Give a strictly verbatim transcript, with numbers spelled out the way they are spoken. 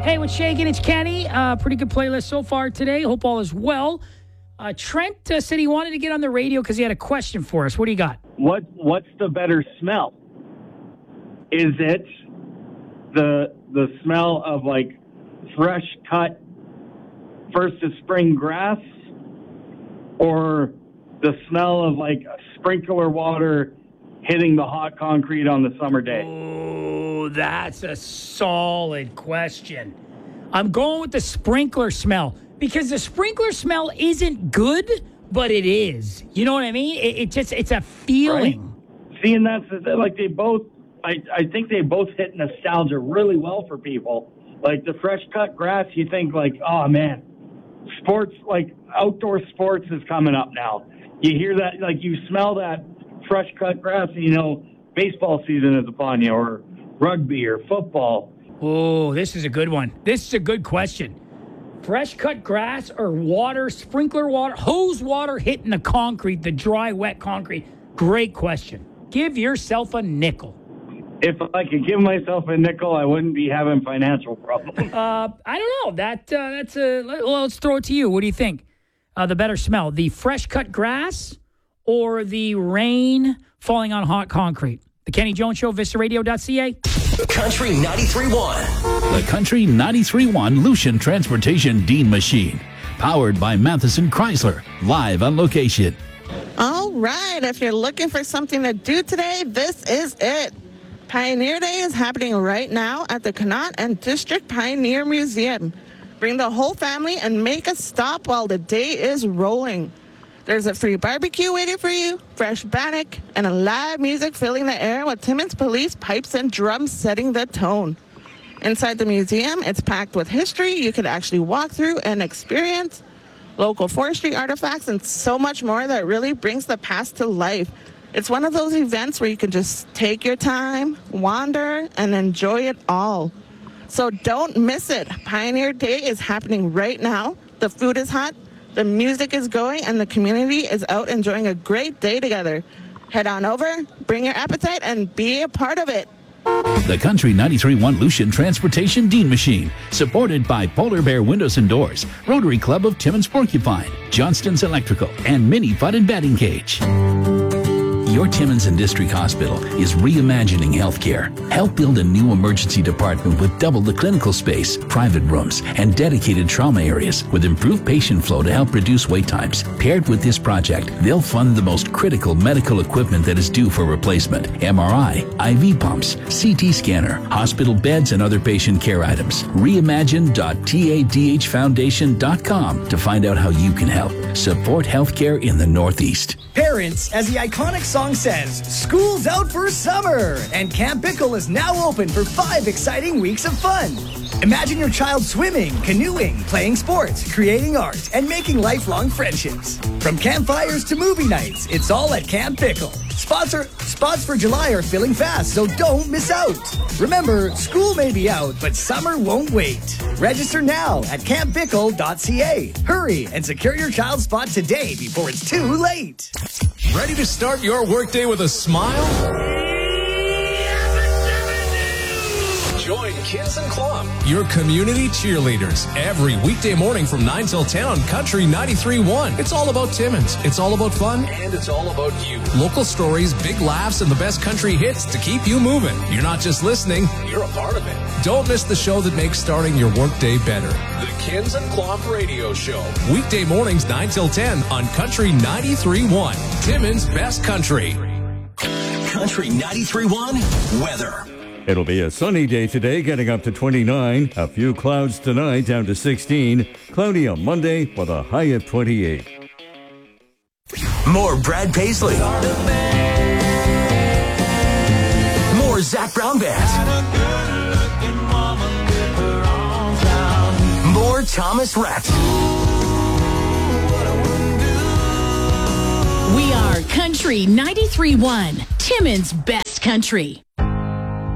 Hey, what's shaking? It's Kenny. Uh, pretty good playlist so far today. Hope all is well. Uh, Trent uh, said he wanted to get on the radio because he had a question for us. What do you got? What What's the better smell? Is it the the smell of like fresh cut first of spring grass, or the smell of like sprinkler water hitting the hot concrete on the summer day? Oh, that's a solid question. I'm going with the sprinkler smell because the sprinkler smell isn't good, but it is. You know what I mean? It, it just it's a feeling. Right? See, and that's like they both. I I think they both hit nostalgia really well for people. Like the fresh cut grass, you think like, oh man, sports like outdoor sports is coming up now. You hear that, like you smell that fresh cut grass, and you know baseball season is upon you, or rugby or football. Oh, this is a good one. This is a good question. Fresh cut grass or water, sprinkler water, hose water hitting the concrete, the dry, wet concrete. Great question. Give yourself a nickel. If I could give myself a nickel, I wouldn't be having financial problems. Uh, I don't know. That uh, that's a. Well, let's throw it to you. What do you think? Uh, the better smell, the fresh cut grass or the rain falling on hot concrete? The Kenny Jones Show, Vista Radio dot C A. Country ninety-three point one. The Country ninety-three point one Lucian Transportation Dean Machine. Powered by Matheson Chrysler. Live on location. All right. If you're looking for something to do today, this is it. Pioneer Day is happening right now at the Connaught and District Pioneer Museum. Bring the whole family and make a stop while the day is rolling. There's a free barbecue waiting for you, fresh bannock, and a live music filling the air with Timmins Police pipes and drums setting the tone. Inside the museum, it's packed with history you could actually walk through and experience, local forestry artifacts, and so much more that really brings the past to life. It's one of those events where you can just take your time, wander, and enjoy it all. So don't miss it. Pioneer Day is happening right now. The food is hot. The music is going, and the community is out enjoying a great day together. Head on over, bring your appetite, and be a part of it. The Country ninety-three point one Lucian Transportation Dean Machine. Supported by Polar Bear Windows and Doors, Rotary Club of Timmins Porcupine, Johnston's Electrical, and Mini Fudded Batting Cage. Your Timmins and District Hospital is reimagining healthcare. Help build a new emergency department with double the clinical space, private rooms, and dedicated trauma areas with improved patient flow to help reduce wait times. Paired with this project, they'll fund the most critical medical equipment that is due for replacement. M R I, I V pumps, C T scanner, hospital beds, and other patient care items. reimagine dot tadh foundation dot com to find out how you can help. Support healthcare in the Northeast. Parents, as the iconic song says, school's out for summer, and Camp Pickle is now open for five exciting weeks of fun. Imagine your child swimming, canoeing, playing sports, creating art, and making lifelong friendships. From campfires to movie nights, it's all at Camp Pickle. Spots, are, spots for July are filling fast, so don't miss out. Remember, school may be out, but summer won't wait. Register now at camp pickle dot c a. Hurry and secure your child's spot today before it's too late. Ready to start your workday with a smile? Join Kids and Club, your community cheerleaders, every weekday morning from nine till ten on Country ninety-three point one. It's all about Timmins. It's all about fun. And it's all about you. Local stories, big laughs, and the best country hits to keep you moving. You're not just listening, you're a part of it. Don't miss the show that makes starting your workday better. The Kids and Club Radio Show. Weekday mornings nine till ten on Country ninety-three point one. Timmins' best country. Country ninety-three point one weather. It'll be a sunny day today, getting up to twenty-nine. A few clouds tonight, down to sixteen. Cloudy on Monday with a high of twenty-eight. More Brad Paisley. More Zach Brown Band. More Thomas Rhett. We are Country ninety-three point one, Timmins' best country.